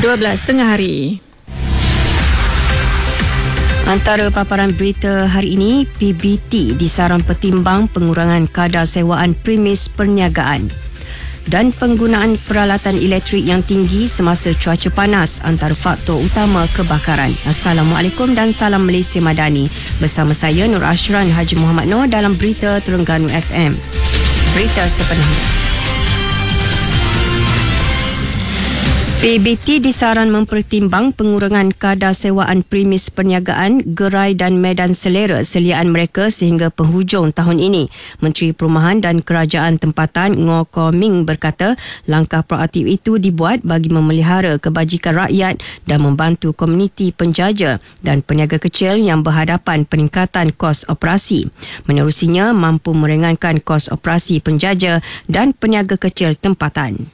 12.30 hari. Antara paparan berita hari ini, PBT disaran pertimbang pengurangan kadar sewaan premis perniagaan. Dan penggunaan peralatan elektrik yang tinggi semasa cuaca panas antara faktor utama kebakaran. Assalamualaikum dan salam Malaysia Madani. Bersama saya Nur Ashran Haji Muhammad Noor dalam Berita Terengganu FM. Berita sepenuhnya. PBT disaran mempertimbang pengurangan kadar sewaan premis perniagaan, gerai dan medan selera seliaan mereka sehingga penghujung tahun ini. Menteri Perumahan dan Kerajaan Tempatan Ngo Ko Ming berkata, langkah proaktif itu dibuat bagi memelihara kebajikan rakyat dan membantu komuniti penjaja dan peniaga kecil yang berhadapan peningkatan kos operasi. Menerusinya, mampu meringankan kos operasi penjaja dan peniaga kecil tempatan.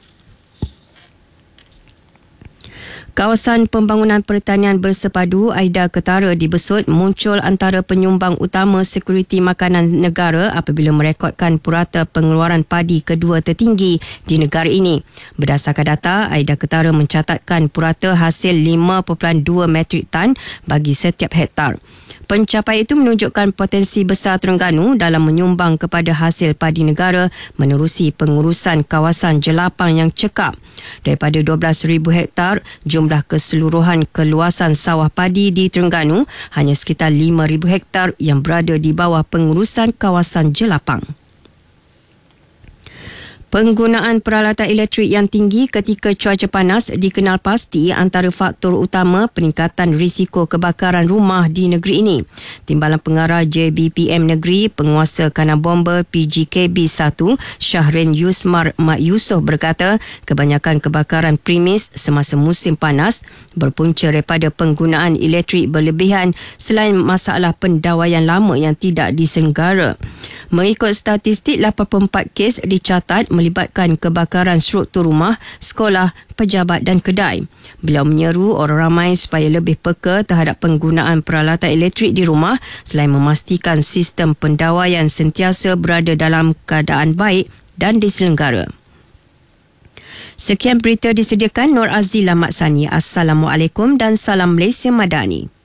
Kawasan pembangunan pertanian bersepadu Aida Ketara di Besut muncul antara penyumbang utama sekuriti makanan negara apabila merekodkan purata pengeluaran padi kedua tertinggi di negara ini. Berdasarkan data, Aida Ketara mencatatkan purata hasil 5.2 metrik tan bagi setiap hektar. Pencapaian itu menunjukkan potensi besar Terengganu dalam menyumbang kepada hasil padi negara menerusi pengurusan kawasan jelapang yang cekap. Daripada 12,000 hektar, jumlah keseluruhan keluasan sawah padi di Terengganu hanya sekitar 5,000 hektar yang berada di bawah pengurusan kawasan jelapang. Penggunaan peralatan elektrik yang tinggi ketika cuaca panas dikenal pasti antara faktor utama peningkatan risiko kebakaran rumah di negeri ini. Timbalan Pengarah JBPM Negeri, Penguasa Kanan Bomba PGKB 1, Syahrin Yusmar Mak Yusof berkata, kebanyakan kebakaran premis semasa musim panas berpunca daripada penggunaan elektrik berlebihan selain masalah pendawaian lama yang tidak diselenggara. Mengikut statistik, 84 kes dicatat melibatkan kebakaran struktur rumah, sekolah, pejabat dan kedai. Beliau menyeru orang ramai supaya lebih peka terhadap penggunaan peralatan elektrik di rumah selain memastikan sistem pendawaian sentiasa berada dalam keadaan baik dan diselenggara. Sekian berita disediakan Nur Azila Maksani. Assalamualaikum dan salam Malaysia Madani.